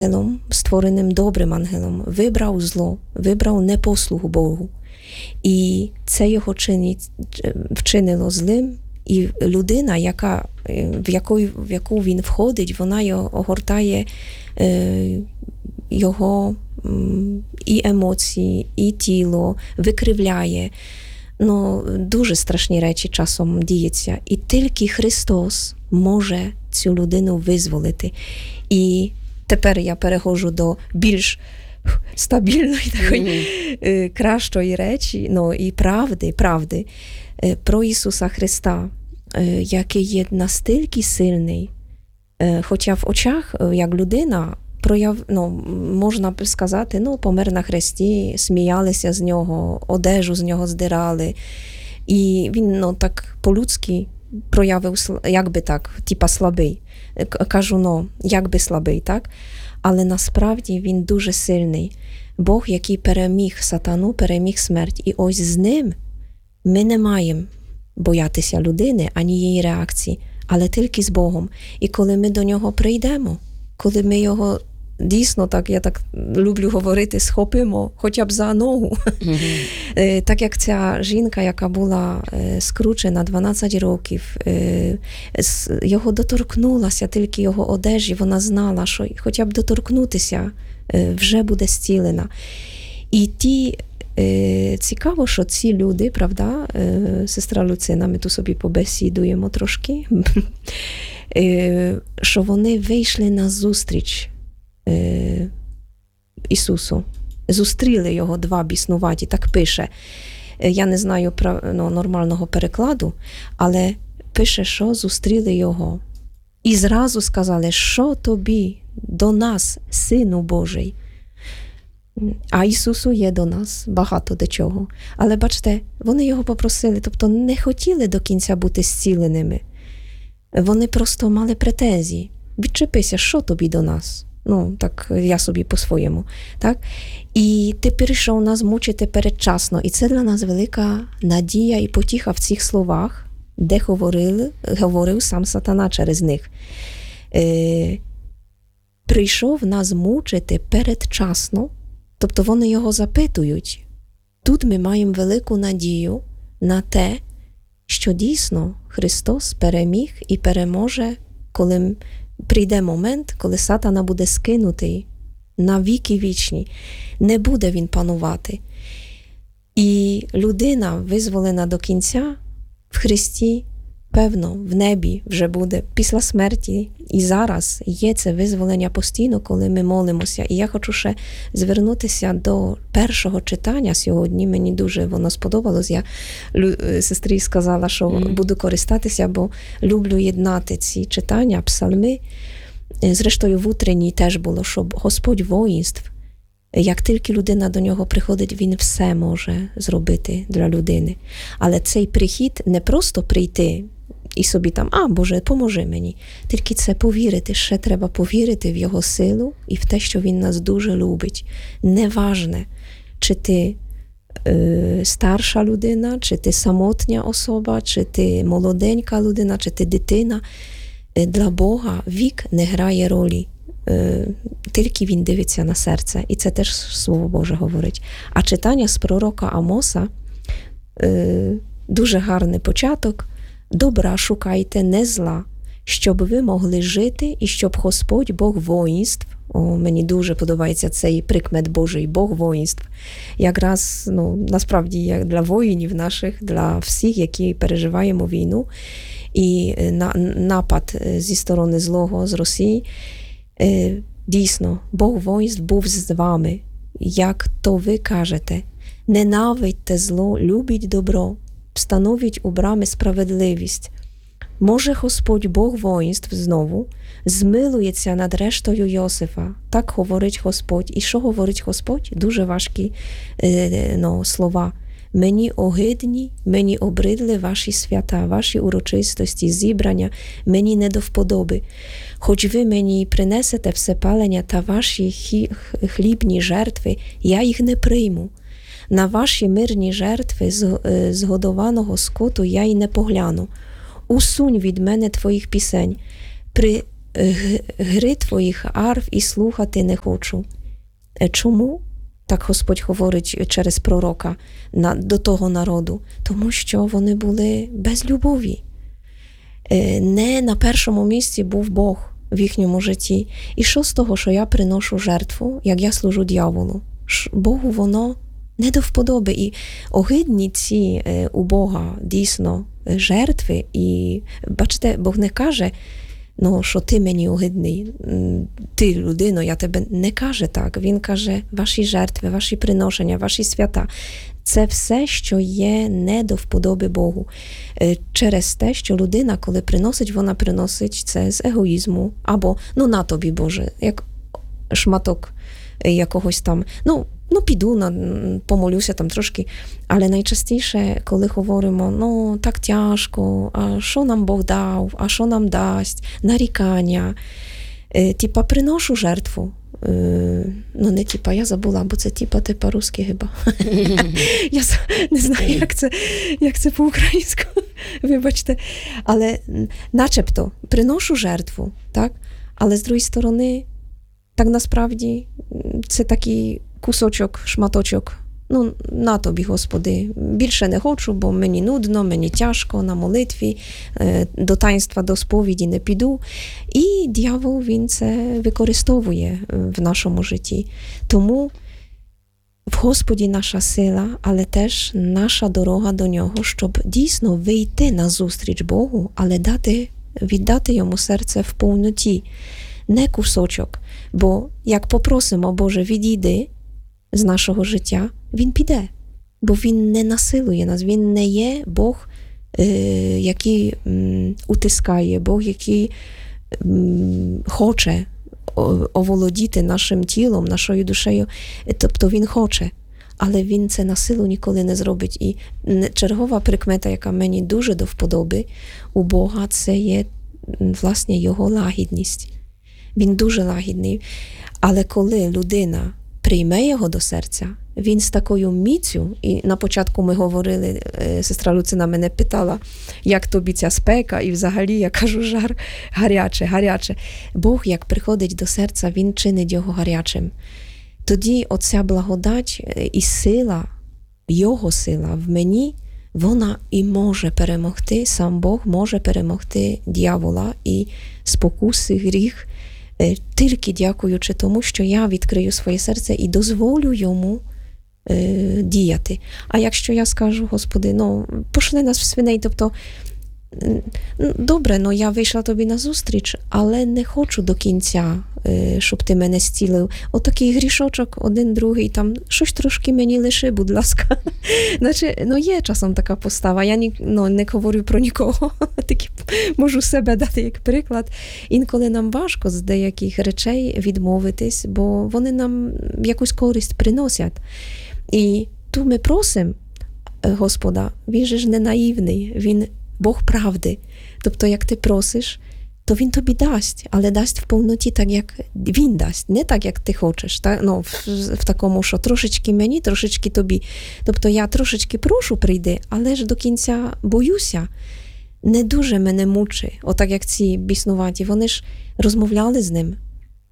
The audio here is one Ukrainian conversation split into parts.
створеним добрим ангелом, вибрав зло, вибрав непослугу Богу. І це його вчинило злим. І людина, в яку він входить, вона його огортає його і емоції, і тіло, викривляє. Дуже страшні речі часом діються. І тільки Христос може цю людину визволити. І тепер я переходжу до більш стабільної, такої, кращої речі, і правди про Ісуса Христа, який є настільки сильний, хоча в очах, як людина, можна б сказати, помер на хресті, сміялися з нього, одежу з нього здирали. І він, так по-людськи проявив, якби так, типа слабий. Кажу, якби слабий, так? Але насправді він дуже сильний. Бог, який переміг сатану, переміг смерть. І ось з ним ми не маємо боятися людини, ані її реакції, але тільки з Богом. І коли ми до нього прийдемо, коли ми його дійсно, я так люблю говорити, схопимо хоча б за ногу. Так як ця жінка, яка була скручена 12 років, його доторкнулася, тільки його одежі, вона знала, що хоча б доторкнутися, вже буде зцілена. І цікаво, що ці люди, правда, сестра Люцина, ми тут собі побесідуємо трошки, що вони вийшли на зустріч Ісусу. Зустріли його два біснуваті, так пише. Я не знаю нормального перекладу, але пише, що зустріли його. І зразу сказали, що тобі до нас, Сину Божий. А Ісусу є до нас багато до чого. Але бачите, вони його попросили, тобто не хотіли до кінця бути зціленими. Вони просто мали претензії. Відчепися, що тобі до нас? Так, я собі по-своєму. Так? І ти прийшов нас мучити передчасно. І це для нас велика надія і потіха в цих словах, де говорив сам сатана через них. Прийшов нас мучити передчасно. Тобто вони його запитують. Тут ми маємо велику надію на те, що дійсно Христос переміг і переможе, коли прийде момент, коли сатана буде скинутий на віки вічні. Не буде він панувати. І людина, визволена до кінця, в Христі, певно, в небі вже буде після смерті. І зараз є це визволення постійно, коли ми молимося. І я хочу ще звернутися до першого читання сьогодні. Мені дуже воно сподобалось. Я сестрі сказала, що буду користатися, бо люблю єднати ці читання, псалми. Зрештою, в утренній теж було, щоб Господь воїнств, як тільки людина до нього приходить, він все може зробити для людини. Але цей прихід не просто прийти і собі там, Боже, поможи мені. Тільки це повірити, ще треба повірити в його силу і в те, що він нас дуже любить. Неважне, чи ти старша людина, чи ти самотня особа, чи ти молоденька людина, чи ти дитина. Для Бога вік не грає ролі. Тільки він дивиться на серце. І це теж Слово Боже говорить. А читання з пророка Амоса дуже гарний початок. Добра шукайте, не зла, щоб ви могли жити і щоб Господь, Бог воїнств, мені дуже подобається цей прикмет Божий, Бог воїнств, якраз, насправді, як для воїнів наших, для всіх, які переживаємо війну, і напад зі сторони злого, з Росії, дійсно, Бог воїнств був з вами, як то ви кажете. Ненавидьте зло, любіть добро, встановіть у брами справедливість. Може Господь Бог воїнств знову змилується над рештою Йосифа. Так говорить Господь. І що говорить Господь? Дуже важкі слова. Мені огидні, мені обридли ваші свята, ваші урочистості, зібрання, мені не до вподоби. Хоч ви мені принесете всепалення та ваші хлібні жертви, я їх не прийму. На ваші мирні жертви згодованого скоту я й не погляну. Усунь від мене твоїх пісень. гри твоїх арф і слухати не хочу. Чому? Так Господь говорить через пророка до того народу. Тому що вони були без любові. Не на першому місці був Бог в їхньому житті. І що з того, що я приношу жертву, як я служу дьяволу? Богу воно не до вподоби. І огидні ці у Бога дійсно жертви. І, бачите, Бог не каже, що ти мені огидний, ти, людино, я тебе не каже так. Він каже, ваші жертви, ваші приношення, ваші свята. Це все, що є не до вподоби Богу. Через те, що людина, коли приносить, вона приносить це з егоїзму. Або, на тобі, Боже, як шматок якогось там, піду, помолюся там трошки. Але найчастіше, коли говоримо, так тяжко, а що нам Бог дав, а що нам дасть, нарікання. Приношу жертву. Не я забула, бо це по-русски хіба. Я не знаю, як це по-українську, вибачте. Але начебто приношу жертву, так? Але з другої сторони, так насправді, це такий кусочок, шматочок. На тобі, Господи, більше не хочу, бо мені нудно, мені тяжко на молитві, до таїнства, до сповіді не піду. І диявол, він це використовує в нашому житті. Тому в Господі наша сила, але теж наша дорога до Нього, щоб дійсно вийти на зустріч Богу, але віддати Йому серце в повноті, не кусочок. Бо як попросимо, Боже, відійди з нашого життя, Він піде, бо Він не насилує нас, Він не є Бог, який утискає, Бог, який хоче оволодіти нашим тілом, нашою душею, тобто Він хоче, але Він це на силу ніколи не зробить. І чергова прикмета, яка мені дуже до вподоби у Бога, це є, власне, Його лагідність. Він дуже лагідний, але коли людина прийме його до серця, він з такою міцю, і на початку ми говорили, сестра Люцина мене питала, як тобі ця спека, і взагалі я кажу, жар гаряче. Бог, як приходить до серця, він чинить його гарячим. Тоді оця благодать і сила, його сила в мені, вона і може перемогти, сам Бог може перемогти дьявола і спокуси, гріх, тільки дякуючи тому, що я відкрию своє серце і дозволю йому діяти. А якщо я скажу, Господи, пошли нас в свиней, тобто, добре, я вийшла тобі на зустріч, але не хочу до кінця, щоб ти мене зцілив. Отакий грішочок, один, другий, там, щось трошки мені лиши, будь ласка. Значить, є часом така постава, я не говорю про нікого, тільки можу себе дати як приклад. Інколи нам важко з деяких речей відмовитись, бо вони нам якусь користь приносять. І тут ми просимо Господа, він же ж не наївний, він Бог правди. Тобто, як ти просиш, то він тобі дасть, але дасть в повноті так, як він дасть, не так, як ти хочеш. В такому, що трошечки мені, трошечки тобі. Тобто, я трошечки прошу, прийди, але ж до кінця боюся. Не дуже мене мучить, отак як ці біснуваті. Вони ж розмовляли з ним.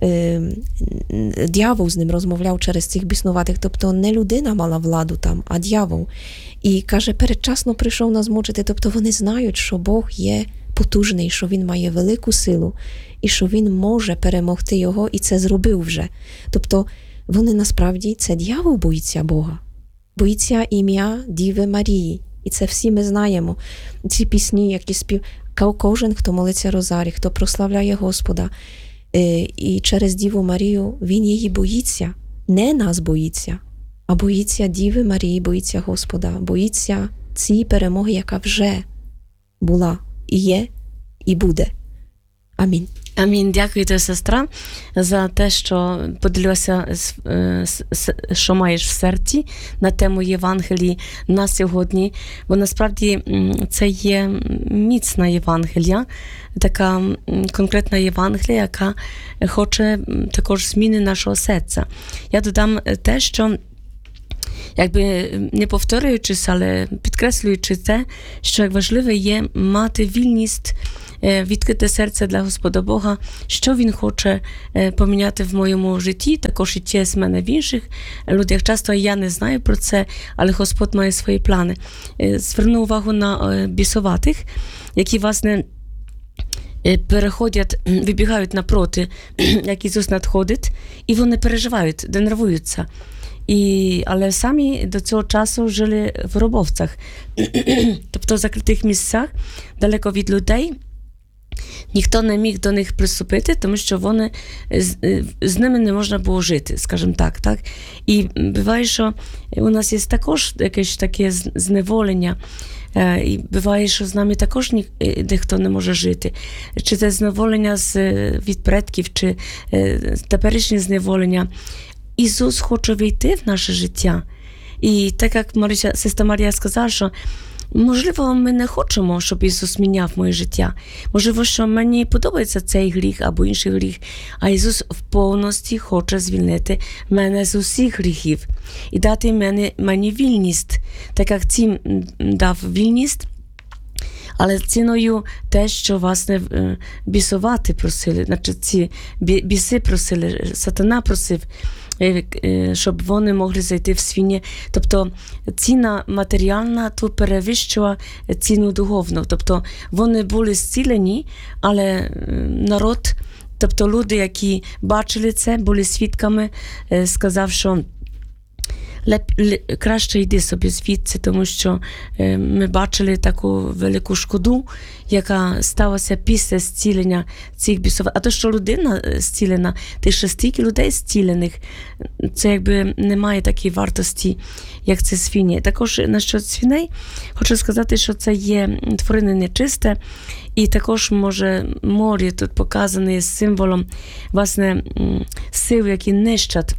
Дьявол з ним розмовляв через цих біснуватих, тобто не людина мала владу там, а дьявол. І каже, передчасно прийшов нас мучити, тобто вони знають, що Бог є потужний, що він має велику силу і що він може перемогти його, і це зробив вже. Тобто вони насправді, це дьявол боїться Бога, боїться ім'я Діви Марії. І це всі ми знаємо. Ці пісні, які кожен, хто молиться розарій, хто прославляє Господа, і через Діву Марію він її боїться. Не нас боїться, а боїться Діви Марії, боїться Господа, боїться цієї перемоги, яка вже була, і є, і буде. Амінь. Амінь. Дякую тобі, сестра, за те, що поділилася, що маєш в серці на тему Євангелії на сьогодні. Бо насправді це є міцна Євангелія, така конкретна Євангелія, яка хоче також зміни нашого серця. Я додам те, що якби не повторюючись, але підкреслюючи те, що як важливе є мати вільність відкрите серце для Господа Бога, що Він хоче поміняти в моєму житті, також і через мене в інших людях. Часто я не знаю про це, але Господь має свої плани. Зверну увагу на бісоватих, які, власне, переходять, вибігають напроти, як Ісус надходить, і вони переживають, нервуються. Але самі до цього часу жили в робовцях, тобто в закритих місцях, далеко від людей. Ніхто не міг до них приступити, тому що з ними не можна було жити, скажімо так. І буває, що у нас є також якесь таке зневолення, і буває, що з нами також дехто не може жити. Чи це зневолення від предків, чи теперішнє зневолення. Ісус хоче війти в наше життя. І так як сестра Марія сказала, що можливо, ми не хочемо, щоб Ісус міняв моє життя. Можливо, що мені подобається цей гріх або інший гріх, а Ісус в повності хоче звільнити мене з усіх гріхів і дати мені вільність, так як цим дав вільність, але ціною те, що, власне, бісувати просили, значить, ці біси просили, сатана просив, щоб вони могли зайти в свині. Тобто ціна матеріальна тут перевищила ціну духовну. Тобто вони були зцілені, але народ, тобто люди, які бачили це, були свідками, сказав, що краще йди собі звідси, тому що ми бачили таку велику шкоду, яка сталася після зцілення цих бісов. А то, що людина зцілена, тих ще стільки людей зцілених, це якби немає такої вартості, як це свині. Також насчет свиней, хочу сказати, що це є тварини нечисте, і також, може, море тут показане є символом, власне, сил, які нищать.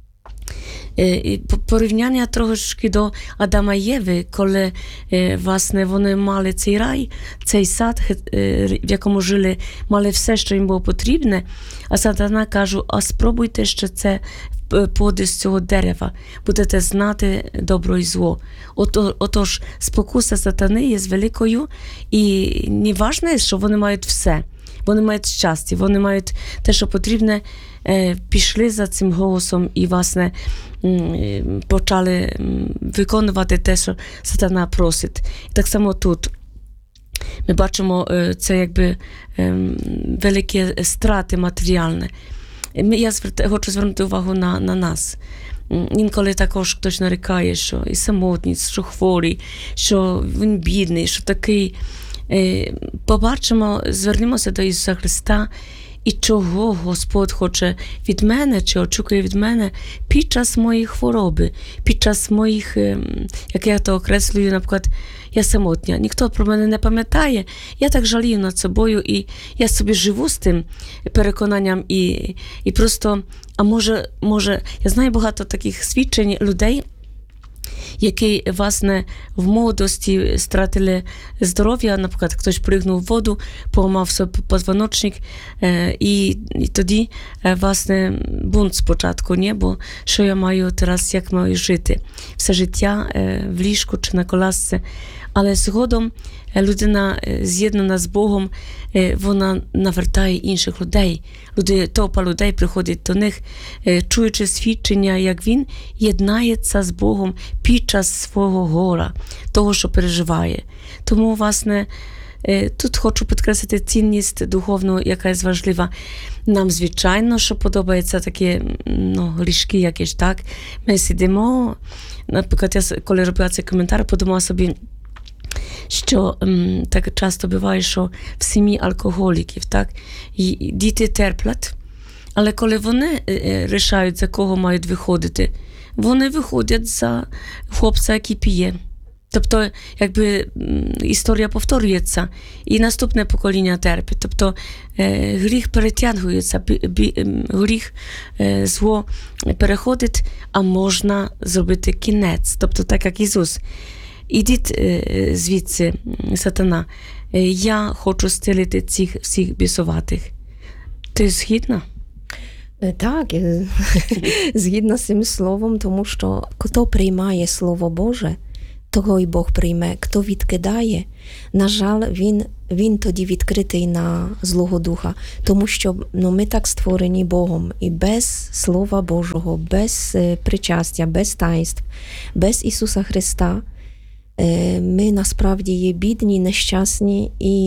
Порівняння трошки до Адама і Єви, коли, власне, вони мали цей рай, цей сад, в якому жили, мали все, що їм було потрібне, а сатана каже, а спробуйте ще це плоди з цього дерева, будете знати добро і зло. Отож, спокуса сатани є великою, і не важливо, що вони мають все. Вони мають щастя, вони мають те, що потрібне, пішли за цим голосом і, власне, почали виконувати те, що сатана просить. І так само тут ми бачимо це якби великі страти матеріальні. Я хочу звернути увагу на нас. Інколи також хтось нарікає, що і самотність, що хворий, що він бідний, що такий. Побачимо, звернемося до Ісуса Христа, і чого Господь хоче від мене, чи очікує від мене під час моєї хвороби, під час моїх, як я то окреслюю, наприклад, я самотня, ніхто про мене не пам'ятає, я так жалію над собою, і я собі живу з тим переконанням, і просто, а може, я знаю багато таких свідчень людей, які, власне, в молодості стратили здоров'я, наприклад, хтось пригнув в воду, поламав собі позвоночник, і тоді, власне, бунт спочатку, ні? Бо що я маю зараз, як маю жити? Все життя в ліжку чи на колясці. Але згодом людина, з'єднана з Богом, вона навертає інших людей. Толпа людей приходить до них, чуючи свідчення, як він єднається з Богом під час свого гора, того, що переживає. Тому, власне, тут хочу підкреслити цінність духовну, яка є важлива. Нам, звичайно, що подобається такі грішки якісь, так? Ми сидимо, наприклад, я коли робила цей коментар, подумала собі, що так часто буває, що в сім'ї алкоголіків, так, і діти терплять, але коли вони рішають, за кого мають виходити, вони виходять за хлопця, який п'є. Тобто, якби історія повторюється, і наступне покоління терпить. Тобто, гріх перетягується, гріх, зло переходить, а можна зробити кінець. Тобто, так як Ісус. Ідіть звідси, сатана, я хочу зцілити цих всіх бісоватих. Ти згідна? Так, згідна з цим словом, тому що хто приймає Слово Боже, того й Бог прийме. Хто відкидає, на жаль, він тоді відкритий на Злого Духа. Тому що ми так створені Богом. І без Слова Божого, без причастя, без таїнств, без Ісуса Христа ми насправді є бідні, нещасні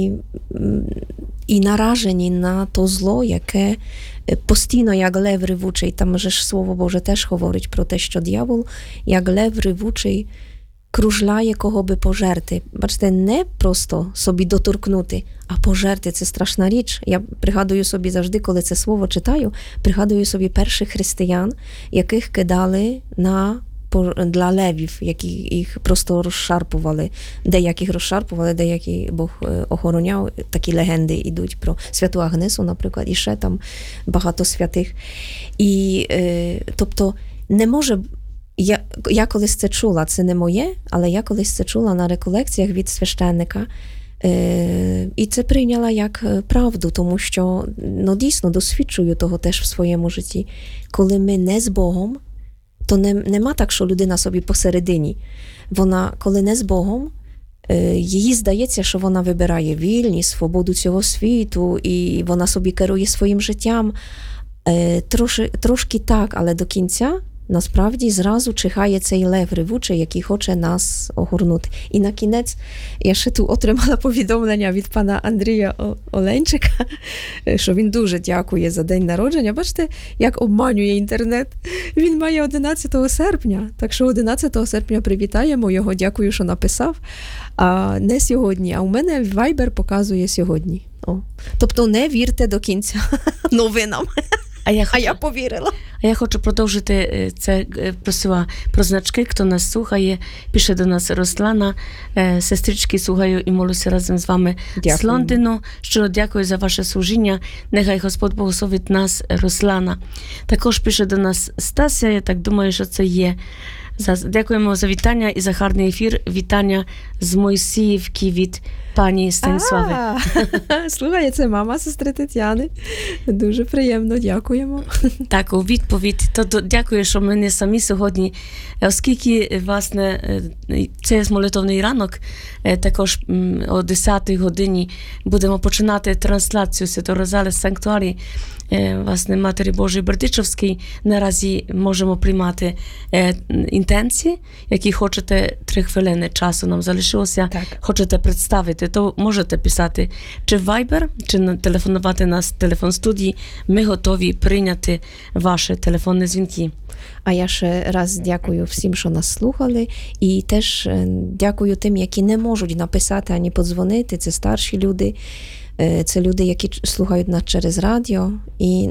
і наражені на то зло, яке постійно, як лев ревучий. Там же ж Слово Боже теж говорить про те, що диявол, як лев ревучий, кружляє, кого би пожерти. Бачите, не просто собі доторкнути, а пожерти – це страшна річ. Я пригадую собі завжди, коли це слово читаю, пригадую собі перших християн, яких кидали для левів, які їх просто розшарпували. Деяких розшарпували, деякі Бог охороняв. Такі легенди йдуть про святу Агнесу, наприклад, і ще там багато святих. І, тобто, не може... Я колись це чула, це не моє, але я колись це чула на реколекціях від священника. І це прийняла як правду, тому що дійсно досвідчую того теж в своєму житті. Коли ми не з Богом, то нема так, що людина собі посередині. Вона, коли не з Богом, їй здається, що вона вибирає вільність, свободу цього світу, і вона собі керує своїм життям. Трошки так, але до кінця насправді зразу чихає цей лев ревучий, який хоче нас огорнути. І на кінець я ще тут отримала повідомлення від пана Андрія Оленчика, що він дуже дякує за день народження. Бачите, як обманює інтернет. Він має 11 серпня, так що 11 серпня привітаємо його, дякую, що написав. А не сьогодні, а у мене Viber показує сьогодні. Тобто не вірте до кінця новинам. А я повірила. А я хочу продовжити це, просила про значки, хто нас слухає, пише до нас Руслана, сестрички, слухаю і молюся разом з вами з Лондону. Щиро дякую за ваше служіння, нехай Господь благословить нас, Руслана. Також пише до нас Стася, я так думаю, що це є. Дякуємо за вітання і за гарний ефір. Вітання з Мойсіївки від пані Станіслави. Слухай, це мама сестри Тетяни. Дуже приємно, дякуємо. Так, у відповідь. То дякую, що ми не самі сьогодні, оскільки, власне, це молитовний ранок, також о 10-й годині будемо починати трансляцію Свято-Розали Санктуарі, власне, Матері Божої Бердичівській. Наразі можемо приймати інтенції, які хочете 3 хвилини часу нам залишилося, хочете представити, то можете писати чи в Viber, чи телефонувати нас в телефон студії. Ми готові прийняти ваші телефонні дзвінки. А я ще раз дякую всім, що нас слухали, і теж дякую тим, які не можуть написати ані подзвонити. Це старші люди, це люди, які слухають нас через радіо, і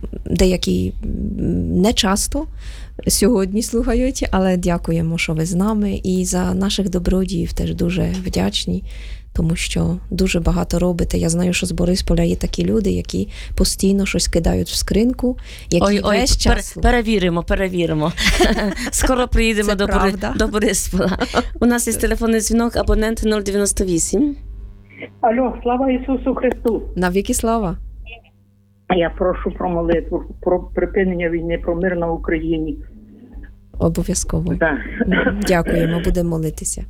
деякі не часто сьогодні слухають, але дякуємо, що ви з нами, і за наших добродіїв теж дуже вдячні, тому що дуже багато робите. Я знаю, що з Борисполя є такі люди, які постійно щось кидають в скриньку, які весь час... Перевіримо. Скоро приїдемо до Бориспола. У нас є телефонний дзвінок, абонент 098. Алло, слава Ісусу Христу! Навіки слава! Я прошу про молитву, про припинення війни, про мир на Україні. Обов'язково. Да. Дякуємо, будемо молитися.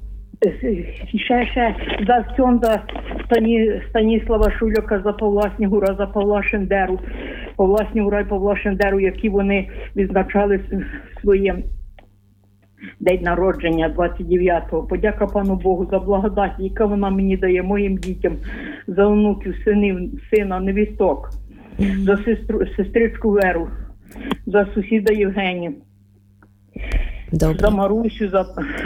Ще за Ксьонда Станіслава Шуляка, за Павла Снігура, за Павла Шендеру, Павла Снігура і Павла Шендеру, які вони відзначали своє день народження 29-го. Подяка пану Богу за благодать, яка вона мені дає моїм дітям, за онуків, сина, невісток, за сестричку Веру, за сусіда Євгенію. Добре. За Марусю, за...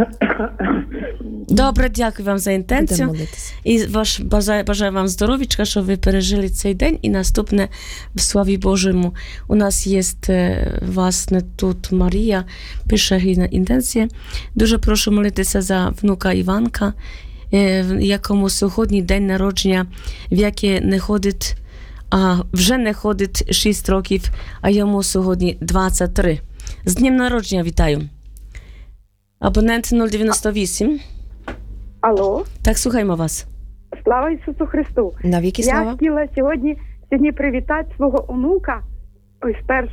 Добре, дякую вам за інтенцію. І бажаю вам здоров'ячка, щоб ви пережили цей день і наступне в славі Божому. У нас є, власне, тут Марія, пише інтенція. Дуже прошу молитися за внука Іванка, якому сьогодні день народження, в яке не ходить, вже не ходить 6 років, а йому сьогодні 23. З днем народження вітаю. Абонент 098. Алло. Так, слухаємо вас. Слава Ісусу Христу. Навіки слава. Я хотіла сьогодні привітати свого онука. Ось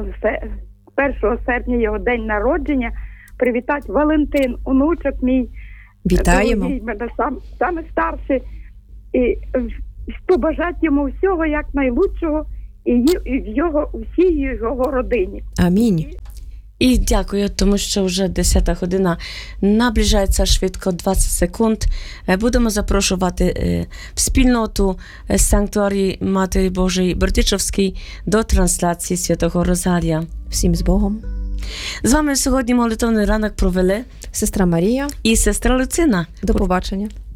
1 серпня його день народження. Привітати Валентин, онучок мій. Вітаємо. Дорогий мене саме старший. І побажати йому всього як найлучшого і в його, всій його родині. Амінь. І дякую, тому що вже 10 година наближається швидко, 20 секунд. Будемо запрошувати в спільноту Санктуарії Матері Божої Бердичівській до трансляції Святого Розарія. Всім з Богом. З вами сьогодні молитовний ранок провели Сестра Марія, і сестра Люцина. до побачення.